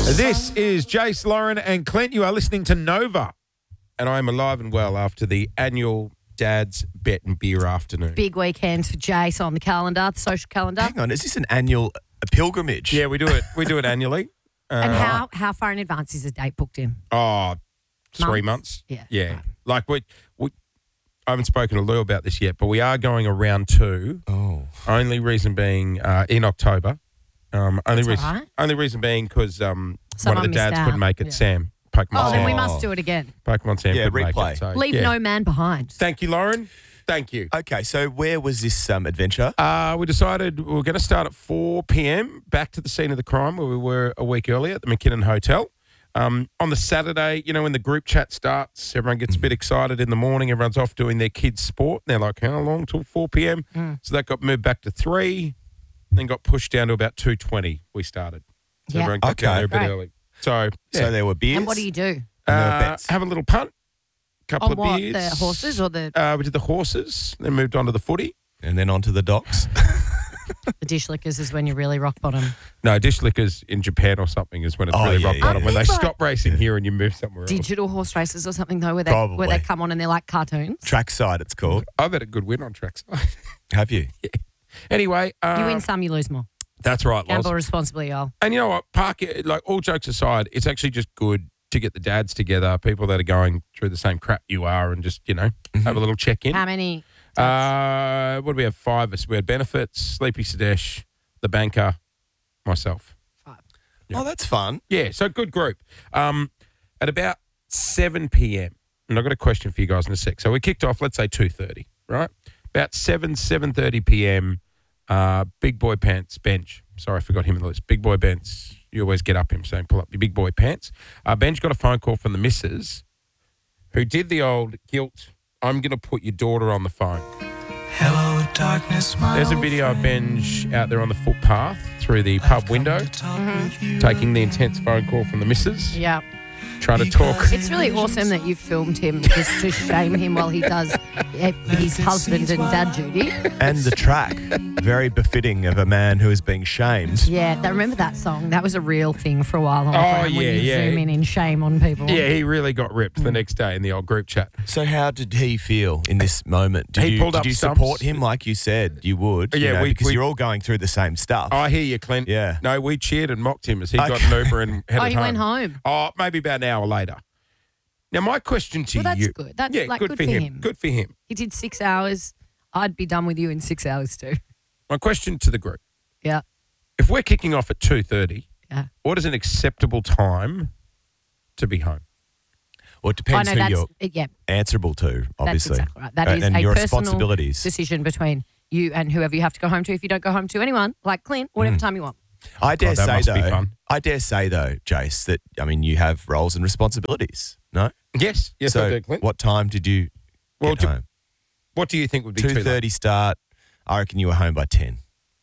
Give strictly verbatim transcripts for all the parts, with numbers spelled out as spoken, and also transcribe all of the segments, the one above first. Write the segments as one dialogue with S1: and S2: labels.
S1: This is Jace, Lauren and Clint. You are listening to Nova. And I am alive and well after the annual Dad's Bet and Beer afternoon.
S2: Big weekend for Jace on the calendar, the social calendar.
S3: Hang on, is this an annual a pilgrimage?
S1: Yeah, we do it. We do it annually. Uh,
S2: And how, how far in advance is the date booked in?
S1: Oh, three months.
S2: Months? Yeah.
S1: Yeah.
S2: Right.
S1: Like we, we, I haven't spoken to Lou about this yet, but we are going around two.
S3: Oh.
S1: Only reason being uh, in October. Um, only
S2: That's
S1: reason.
S2: all right.
S1: Only reason being because um, one of
S2: Someone
S1: the
S2: missed
S1: dads
S2: out.
S1: couldn't make it.
S2: Yeah.
S1: Sam, Pokemon
S2: Oh,
S1: Sam.
S2: then we
S3: Oh.
S2: must do it again.
S1: Pokemon Sam
S3: Yeah,
S1: couldn't make
S3: replay.
S1: it. So,
S2: Leave
S1: yeah.
S2: no man behind.
S1: Thank you, Lauren. Thank you.
S3: Okay, so where was this um, adventure?
S1: Uh, we decided we were going to start at four p.m. back to the scene of the crime where we were a week earlier at the McKinnon Hotel. Um, on the Saturday, you know, when the group chat starts, everyone gets a bit excited in the morning. Everyone's off doing their kids' sport. And they're like, how long till four p.m.?
S2: Mm.
S1: So that got moved back to three, then got pushed down to about two twenty we started. So
S2: Yeah.
S1: everyone got
S3: Okay.
S1: down there a bit
S2: Right.
S1: early. So, yeah.
S3: So there were beers.
S2: And what do you do?
S3: and there were
S1: uh,
S3: bets.
S1: have a little punt, couple
S2: On
S1: of
S2: what?
S1: beers.
S2: The horses or the,
S1: Uh, we did the horses, then moved on to the footy.
S3: And then onto the docks.
S2: the dish lickers is when you really rock bottom.
S1: No, dish lickers in Japan or something is when it's
S3: Oh,
S1: really
S3: yeah,
S1: rock
S3: yeah,
S1: bottom.
S3: yeah.
S1: When they
S2: Right.
S1: stop racing here and you move somewhere else.
S2: Digital horse races or something, though, where they, where
S3: Probably.
S2: they come on and they're like cartoons.
S3: Trackside, it's called.
S1: I've had a good win on trackside.
S3: Have you?
S1: Anyway, uh,
S2: You win some, you lose more.
S1: that's right, Loz.
S2: Gamble responsibly, y'all.
S1: And you know what? Park it, like all jokes aside, it's actually just good to get the dads together, people that are going through the same crap you are, and just, you know, have a little check in.
S2: How many?
S1: Uh, what do we have? Five of us. We had Benefits, Sleepy Sadesh, the banker, myself.
S2: Five.
S1: Yeah.
S3: Oh, that's fun.
S1: Yeah, so good group. Um, at about seven p.m., and I've got a question for you guys in a sec. So we kicked off, let's say two thirty, right? About seven, seven thirty p.m., uh, Big Boy Pants bench. Sorry, I forgot him in the list. Big Boy Bench. You always get up him saying, pull up your big boy pants. Uh, Benj got a phone call from the missus who did the old guilt, I'm going to put your daughter on the phone.
S4: Hello, darkness, my
S1: There's a
S4: old
S1: video of
S4: friend.
S1: Benj out there on the footpath through the pub window,
S4: To talk with you.
S1: taking the intense phone call from the missus,
S2: Yeah.
S1: trying to talk.
S2: It's really awesome that you filmed him just to shame him while he does eh, his husband and dad duty.
S3: And the track, very befitting of a man who is being shamed.
S2: Yeah, that, remember that song? That was a real thing for a while on the
S1: Oh,
S2: program when
S1: yeah,
S2: you
S1: yeah.
S2: zoom in and shame on people.
S1: Yeah, he really got ripped the next day in the old group chat.
S3: So how did he feel in this moment? Did
S1: He
S3: you,
S1: pulled
S3: did
S1: up
S3: you
S1: stumps.
S3: support him like you said you would? you
S1: Yeah,
S3: know,
S1: we-
S3: because
S1: we-
S3: you're all going through the same stuff.
S1: I hear you, Clint.
S3: Yeah.
S1: No, we cheered and mocked him as he got
S3: Okay.
S1: an Uber and headed
S2: Oh, he
S1: home.
S2: went home.
S1: Oh, maybe about an hour later. Now, my question to
S2: Well, that's
S1: you.
S2: good. That's,
S1: yeah,
S2: like,
S1: good,
S2: good
S1: for
S2: for
S1: him.
S2: him.
S1: Good for him.
S2: He did six hours. I'd be done with you in six hours too.
S1: My question to the group.
S2: Yeah.
S1: If we're kicking off at two thirty,
S2: Yeah.
S1: what is an acceptable time to be home?
S3: Well, it depends
S2: I
S3: who
S2: know
S3: you're
S2: that's, yeah,
S3: answerable to, obviously.
S2: that's exactly right. That
S3: Uh,
S2: is
S3: and
S2: a
S3: your
S2: personal
S3: responsibilities.
S2: decision between you and whoever you have to go home to. If you don't go home to anyone, like Clint, whatever time you want.
S3: I dare
S1: Oh, that
S3: say
S1: must be
S3: though,
S1: fun.
S3: I dare say though, Jace, that I mean you have roles and responsibilities. No?
S1: Yes. Yes,
S3: so
S1: I do, Clint.
S3: what time did you
S1: Well,
S3: get
S1: do-
S3: home?
S1: What do you think would be
S3: Two
S1: too late?
S3: thirty start. I reckon you were home by ten.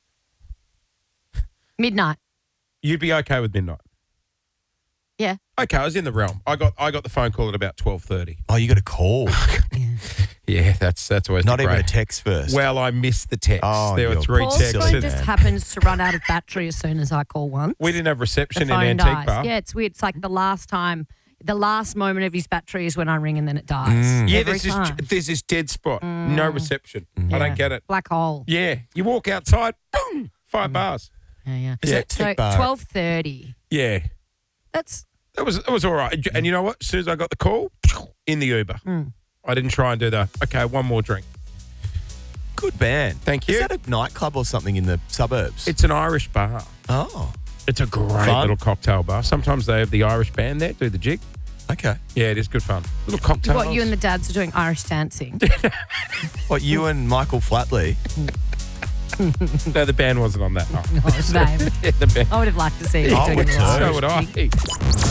S2: Midnight.
S1: You'd be okay with midnight.
S2: Yeah.
S1: Okay, I was in the realm. I got I got the phone call at about twelve thirty.
S3: Oh, you got a call,
S1: Yeah, that's that's always
S3: not
S1: the
S3: even a
S1: great.
S3: text first.
S1: Well, I missed the text.
S3: Oh,
S1: there were
S3: you're
S1: three
S2: Paul's
S1: texts.
S2: phone
S3: silly,
S2: just
S3: man.
S2: happens to run out of battery as soon as I call once.
S1: We didn't have
S2: the
S1: reception in
S2: phone
S1: Antique
S2: dies.
S1: Bar.
S2: Yeah, it's weird. It's like the last time, the last moment of his battery is when I ring and then it dies.
S3: Mm.
S1: Yeah,
S2: Every
S1: there's this,
S2: time.
S1: there's this dead spot. No reception. I
S2: Yeah.
S1: don't get it.
S2: Black hole.
S1: Yeah, you walk outside, boom, five bars.
S2: Yeah, yeah.
S3: Is
S1: Yeah.
S3: that
S2: So
S3: tech bar?
S2: twelve thirty.
S1: Yeah,
S2: That's
S1: it was it was all right. And you know what? As soon as I got the call, in the Uber.
S2: Mm.
S1: I didn't try and do the, okay, one more drink.
S3: Good band.
S1: Thank
S3: Is
S1: you.
S3: that a nightclub or something in the suburbs?
S1: It's an Irish bar.
S3: oh,
S1: It's a great
S3: Fun.
S1: little cocktail bar. Sometimes they have the Irish band there, do the jig.
S3: okay.
S1: Yeah, it is good fun. Little cocktails.
S2: what you and the dads are doing Irish dancing.
S3: What, you and Michael Flatley?
S1: No, the band wasn't on that night.
S2: Oh, shame.
S1: Yeah, the band.
S2: I would have liked to see you
S3: I
S2: doing
S3: would
S2: a little
S3: too.
S1: So would
S2: Irish jig.
S1: I.